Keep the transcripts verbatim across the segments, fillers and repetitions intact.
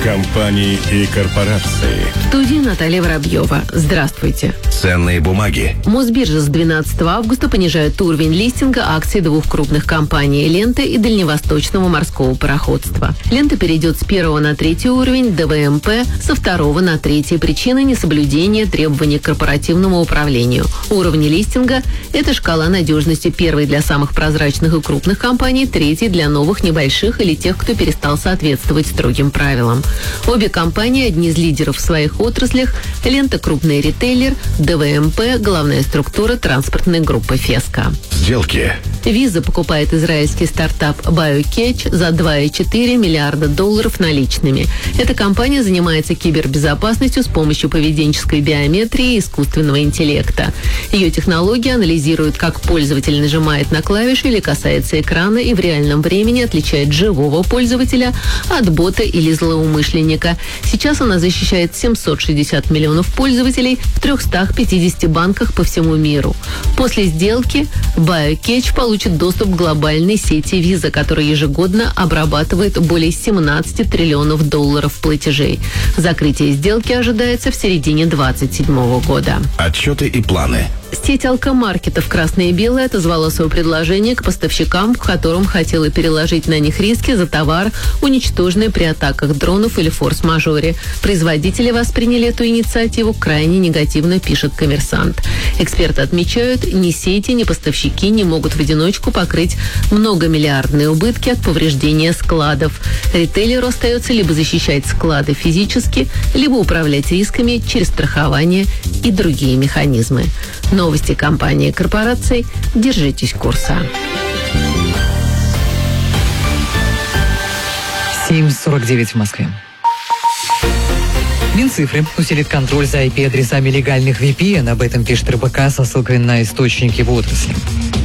Компании и корпорации. В студии Наталья Воробьева. Здравствуйте. Ценные бумаги. Мосбиржа с двенадцатого августа понижает уровень листинга акций двух крупных компаний «Лента» и Дальневосточного морского пароходства. «Лента» перейдет с первого на третий уровень, ДВМП со второго на третий. Причина несоблюдения требований к корпоративному управлению. Уровни листинга – это шкала надежности: первый для самых прозрачных и крупных компаний, третий для новых, небольших или тех, кто перестал соответствовать строгим правилам. Обе компании – одни из лидеров в своих отраслях. «Лента» – крупный ритейлер, ДВМП – главная структура транспортной группы «Феска». Сделки. Виза покупает израильский стартап BioCatch за два целых четыре десятых миллиарда долларов наличными. Эта компания занимается кибербезопасностью с помощью поведенческой биометрии и искусственного интеллекта. Ее технологии анализируют, как пользователь нажимает на клавиши или касается экрана, и в реальном времени отличает живого пользователя от бота или злоумышленника. Сейчас она защищает семьсот шестьдесят миллионов пользователей в трехстах пятидесяти банках по всему миру. После сделки BioCatch получит доступ к глобальной сети Visa, которая ежегодно обрабатывает более семнадцати триллионов долларов платежей. Закрытие сделки ожидается в середине двадцать седьмого года. Отчеты и планы. Сеть алкомаркетов «Красное и белое» отозвала свое предложение к поставщикам, в котором хотела переложить на них риски за товар, уничтоженный при атаках дронов или форс-мажоре. Производители восприняли эту инициативу крайне негативно, пишет «Коммерсант». Эксперты отмечают, ни сети, ни поставщики не могут в одиночку покрыть многомиллиардные убытки от повреждения складов. Ритейлеру остается либо защищать склады физически, либо управлять рисками через страхование и другие механизмы. Новости компании и корпораций. Держитесь курса. семь сорок девять в Москве. Минцифры усилит контроль за ай пи-адресами легальных ви пи эн. Об этом пишет эр бэ ка со ссылкой на источники в отрасли.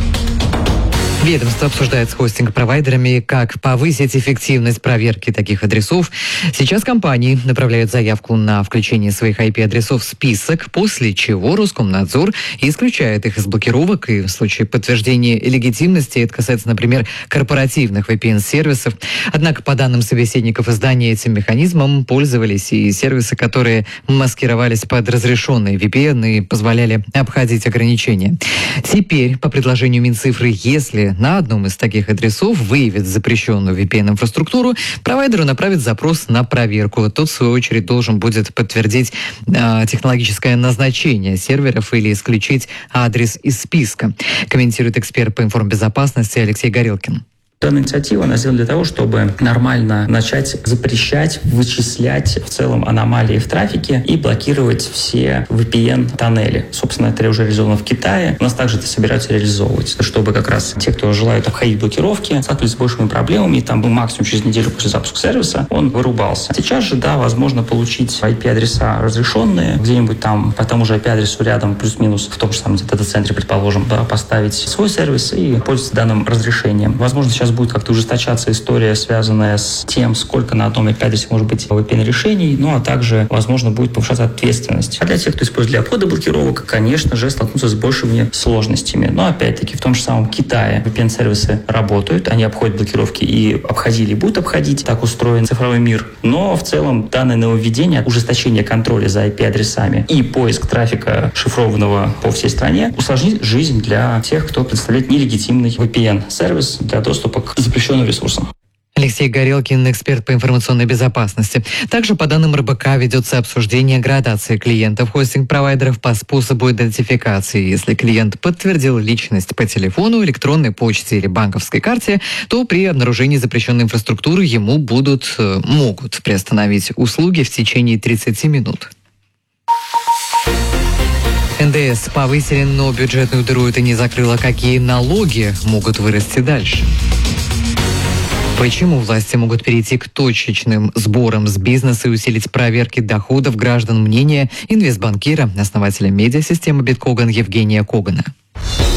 Ведомство обсуждает с хостинг-провайдерами, как повысить эффективность проверки таких адресов. Сейчас компании направляют заявку на включение своих ай пи-адресов в список, после чего Роскомнадзор исключает их из блокировок, и в случае подтверждения легитимности, это касается, например, корпоративных ви пи эн-сервисов. Однако, по данным собеседников издания, этим механизмом пользовались и сервисы, которые маскировались под разрешенные ви пи эн и позволяли обходить ограничения. Теперь, по предложению Минцифры, если на одном из таких адресов выявит запрещенную ви пи эн-инфраструктуру, провайдеру направит запрос на проверку. Тот, в свою очередь, должен будет подтвердить э, технологическое назначение серверов или исключить адрес из списка, комментирует эксперт по информбезопасности Алексей Горелкин. Данная инициатива, она сделана для того, чтобы нормально начать запрещать, вычислять в целом аномалии в трафике и блокировать все ви пи эн-тоннели. Собственно, это уже реализовано в Китае. У нас также это собираются реализовывать, чтобы как раз те, кто желают обходить блокировки, сталкивались с большими проблемами, и там максимум через неделю после запуска сервиса он вырубался. Сейчас же, да, возможно получить ай пи-адреса разрешенные, где-нибудь там по тому же ай пи-адресу рядом, плюс-минус, в том же самом дата-центре, предположим, да, поставить свой сервис и пользоваться данным разрешением. Возможно, сейчас будет как-то ужесточаться история, связанная с тем, сколько на одном ай пи-адресе может быть ви пи эн-решений, ну а также, возможно, будет повышаться ответственность. А для тех, кто использует для обхода блокировок, конечно же, столкнутся с большими сложностями. Но опять-таки в том же самом Китае ви пи эн-сервисы работают, они обходят блокировки и обходили, и будут обходить. Так устроен цифровой мир. Но в целом данное нововведение, ужесточение контроля за ай пи-адресами и поиск трафика шифрованного по всей стране усложнит жизнь для тех, кто представляет нелегитимный ви пи эн-сервис для доступа к запрещенным ресурсам. Алексей Горелкин, эксперт по информационной безопасности. Также, по данным эр бэ ка, ведется обсуждение градации клиентов хостинг-провайдеров по способу идентификации. Если клиент подтвердил личность по телефону, электронной почте или банковской карте, то при обнаружении запрещенной инфраструктуры ему будут, могут приостановить услуги в течение тридцати минут. эн дэ эс повысили, но бюджетную дыру это не закрыло. Какие налоги могут вырасти дальше? Почему власти могут перейти к точечным сборам с бизнеса и усилить проверки доходов граждан? Мнение инвестбанкира, основателя медиасистемы Биткоган Евгения Когана.